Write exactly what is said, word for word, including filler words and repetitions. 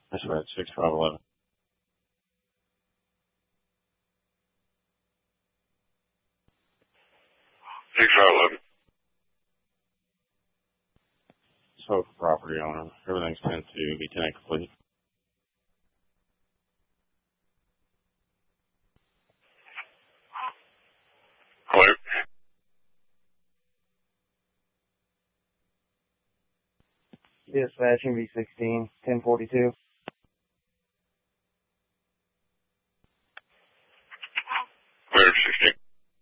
That's right, six five eleven. six five eleven. So for property owner, everything's tend to be tenant complete. Hello? Dispatching V sixteen, ten forty-two.